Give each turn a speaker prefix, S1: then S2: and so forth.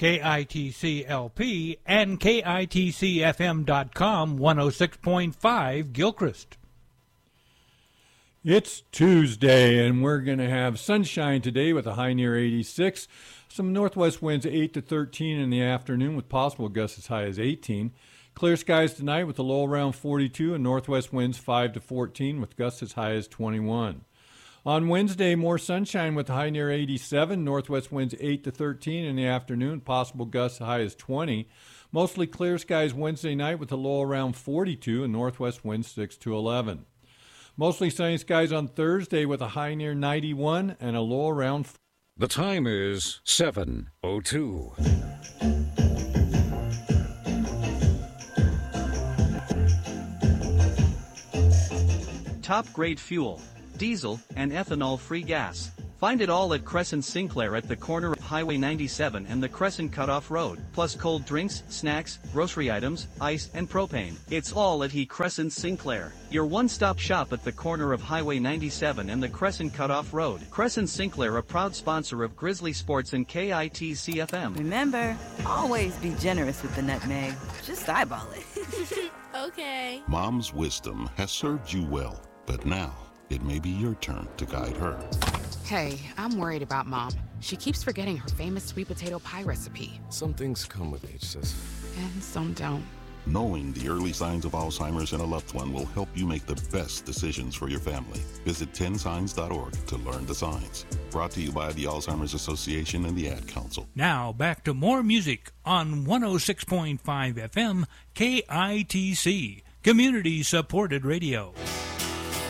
S1: KITC-LP and KITCFM.com 106.5 Gilchrist.
S2: It's Tuesday, and we're going to have sunshine today with a high near 86. Some northwest winds 8 to 13 in the afternoon with possible gusts as high as 18. Clear skies tonight with a low around 42 and northwest winds 5 to 14 with gusts as high as 21. On Wednesday, more sunshine with a high near 87, northwest winds 8 to 13 in the afternoon, possible gusts high as 20. Mostly clear skies Wednesday night with a low around 42 and northwest winds 6 to 11. Mostly sunny skies on Thursday with a high near 91 and a low around.
S3: The time is 7:02.
S4: Top-grade fuel, diesel, and ethanol-free gas. Find it all at Crescent Sinclair at the corner of Highway 97 and the Crescent Cutoff Road, plus cold drinks, snacks, grocery items, ice, and propane. It's all at Crescent Sinclair, your one-stop shop at the corner of Highway 97 and the Crescent Cutoff Road. Crescent Sinclair, a proud sponsor of Grizzly Sports and KITC-FM.
S5: Remember, always be generous with the nutmeg. Just eyeball it.
S6: Okay.
S7: Mom's wisdom has served you well, but now it may be your turn to guide her.
S8: Hey, I'm worried about Mom. She keeps forgetting her famous sweet potato pie recipe.
S9: Some things come with age, sis.
S8: And some don't.
S7: Knowing the early signs of Alzheimer's in a loved one will help you make the best decisions for your family. Visit 10signs.org to learn the signs. Brought to you by the Alzheimer's Association and the Ad Council.
S1: Now, back to more music on 106.5 FM KITC, community-supported radio.